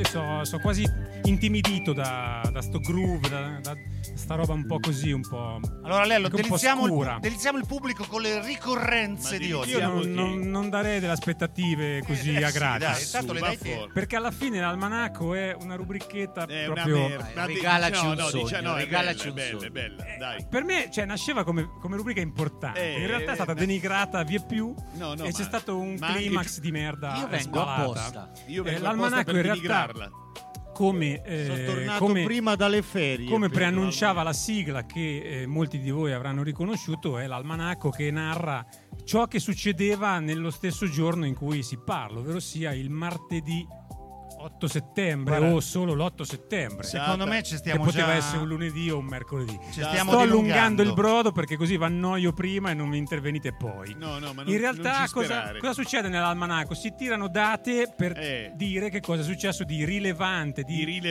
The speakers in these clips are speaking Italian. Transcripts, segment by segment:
so quasi intimidito da sto groove, da sta roba un po' così, un po'. Allora Lello, delizziamo scura. il pubblico con le ricorrenze di oggi. Io non darei delle aspettative così a gratis. Dai, tanto le dai te. Perché alla fine l'almanacco è una rubrichetta proprio una merda. Regalaci un sogno, regalaci un sogno. Bella, dai. per me, cioè, nasceva come rubrica importante. In realtà è stata denigrata via più e c'è stato un climax di merda. Io vengo apposta. Io vengo l'almanacco in realtà come prima dalle ferie, come preannunciava la sigla che molti di voi avranno riconosciuto, è l'almanacco che narra ciò che succedeva nello stesso giorno in cui si parla, ovvero sia il martedì 8 settembre. Guarda, o solo l'8 settembre. Secondo me ci stiamo che poteva già... essere un lunedì o un mercoledì. Sto allungando il brodo perché così vi annoio prima e non mi intervenite poi. No, ma in realtà cosa succede nell'almanacco? Si tirano date per dire che cosa è successo di rilevante,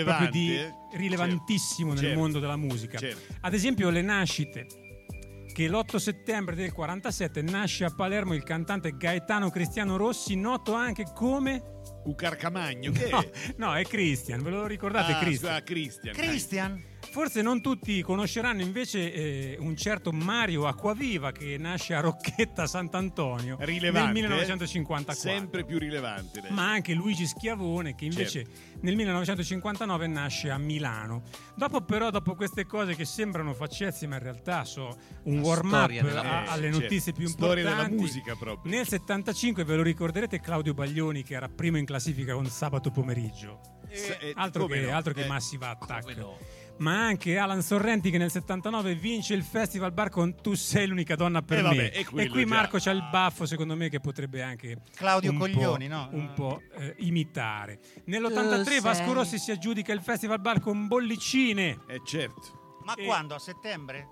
rilevantissimo nel mondo della musica. Certo. Ad esempio le nascite. Che l'8 settembre del 47 nasce a Palermo il cantante Gaetano Cristiano Rossi, noto anche come Ucarcamagno. No, è Christian, ve lo ricordate? Christian? Forse non tutti conosceranno invece un certo Mario Acquaviva che nasce a Rocchetta Sant'Antonio rilevante, nel 1954. Sempre più rilevante. Ma anche Luigi Schiavone che invece nel 1959 nasce a Milano. Dopo queste cose che sembrano faccezze ma in realtà un warm up alle notizie più importanti. Storia della musica proprio. Nel 75 ve lo ricorderete Claudio Baglioni che era primo in classifica con Sabato Pomeriggio. Altro che Massive Attack. Ma anche Alan Sorrenti che nel 79 vince il Festival Bar con Tu sei l'unica donna per me. E qui Marco c'ha il baffo secondo me che potrebbe anche Claudio un Coglioni, po' imitare. Nell'83 Vasco Rossi si aggiudica il Festival Bar con Bollicine. Certo. Ma quando? A settembre?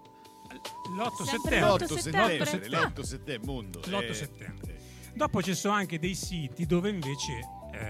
L'8 settembre, mondo. L'8 settembre. Dopo ci sono anche dei siti dove invece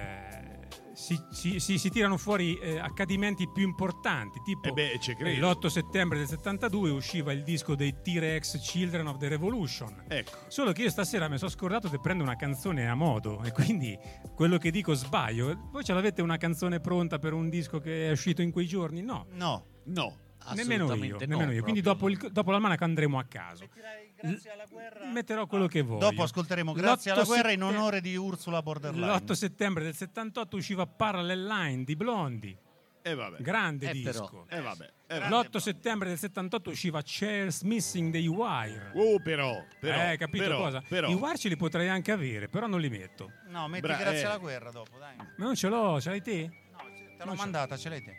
si tirano fuori accadimenti più importanti, tipo l'8 settembre del 72 usciva il disco dei T-Rex Children of the Revolution. Ecco. Solo che io stasera mi sono scordato di prendere una canzone a modo e quindi quello che dico sbaglio. Voi ce l'avete una canzone pronta per un disco che è uscito in quei giorni? No. Nemmeno io. Quindi dopo l'almanacco andremo a caso. Grazie alla guerra. Metterò quello che voglio. Dopo ascolteremo Grazie alla guerra in onore di Ursula Borderline. L'8 settembre del 78 usciva Parallel Line di Blondie. Grande disco. L'8 settembre del 78 usciva Chairs Missing dei Wire. Però capito cosa? I Wire ce li potrei anche avere, però non li metto. No, metti Grazie alla guerra dopo, dai. Ma non ce l'ho, ce l'hai te? No, te l'ho mandata, ce l'hai te.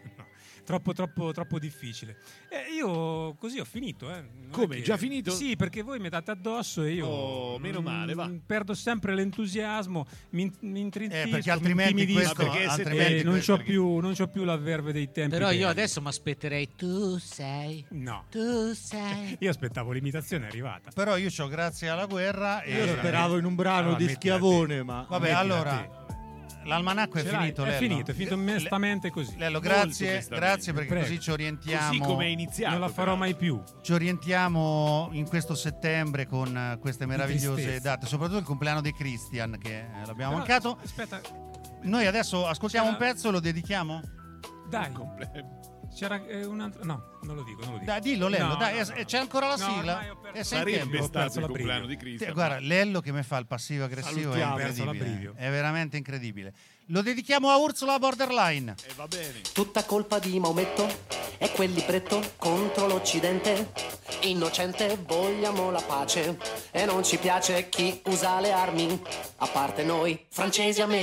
Troppo difficile. Io così ho finito. Come? Già finito? Sì, perché voi mi date addosso e io meno male, va. Perdo sempre l'entusiasmo, mi intrintisco, perché altrimenti non c'ho più la verve dei tempi. Però io adesso mi aspetterei tu sei. Io aspettavo l'imitazione, è arrivata. Però io c'ho Grazie alla guerra e io speravo in un brano di Schiavone, ma vabbè, allora l'almanacco è finito, è finito mestamente così. Lello, grazie perché così ci orientiamo. Così come è iniziato. Non la farò mai più. Ci orientiamo in questo settembre con queste meravigliose date, soprattutto il compleanno di Christian che l'abbiamo mancato. Aspetta. Noi adesso ascoltiamo un pezzo, lo dedichiamo? Dai. C'era un altro. No, non lo dico. Dai, dillo Lello, c'è ancora la sigla? Sarebbe stato il compleanno di Cristian. Guarda, Lello che mi fa il passivo aggressivo è incredibile. È veramente incredibile. Lo dedichiamo a Ursula Borderline. E va bene. Tutta colpa di Maometto e quel libretto contro l'Occidente. Innocente, vogliamo la pace e non ci piace chi usa le armi. A parte noi, francesi,